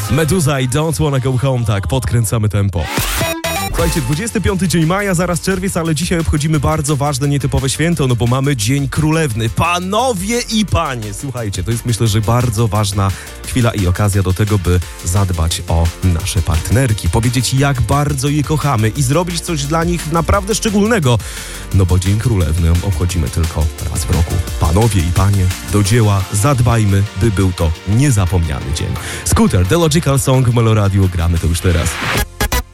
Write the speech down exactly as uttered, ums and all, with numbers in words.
Meduza i Don't Wanna Go Home, tak, podkręcamy tempo. Słuchajcie, dwudziesty piąty dzień maja, zaraz czerwiec, ale dzisiaj obchodzimy bardzo ważne, nietypowe święto, no bo mamy Dzień Królewny. Panowie i panie, słuchajcie, to jest myślę, że bardzo ważna chwila i okazja do tego, by zadbać o nasze partnerki, powiedzieć jak bardzo je kochamy i zrobić coś dla nich naprawdę szczególnego. No bo Dzień Królewny obchodzimy tylko raz w roku. Panowie i panie, do dzieła, zadbajmy, by był to niezapomniany dzień. Scooter, The Logical Song w Meloradiu, gramy to już teraz.